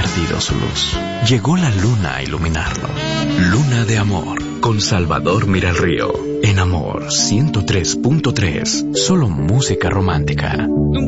perdido su luz. Llegó la luna a iluminarlo. Luna de amor, con Salvador Miralrío. En Amor 103.3, solo música romántica.